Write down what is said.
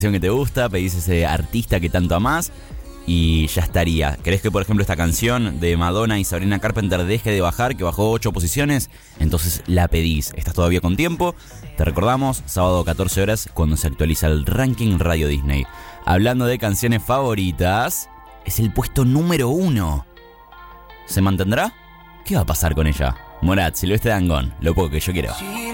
que te gusta, pedís ese artista que tanto amás y ya estaría. ¿Querés que, por ejemplo, esta canción de Madonna y Sabrina Carpenter deje de bajar, que bajó 8 posiciones? Entonces la pedís. Estás todavía con tiempo. Te recordamos, sábado 14 horas, cuando se actualiza el ranking Radio Disney. Hablando de canciones favoritas, es el puesto número 1. ¿Se mantendrá? ¿Qué va a pasar con ella? Morat, Silvestre Dangond, lo poco que yo quiero.